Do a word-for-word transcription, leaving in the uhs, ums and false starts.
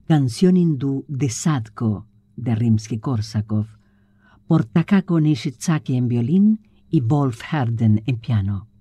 Canción hindú de Sadko, de Rimsky-Korsakov, por Takako Nishizaki en violín y Wolf Herden en piano.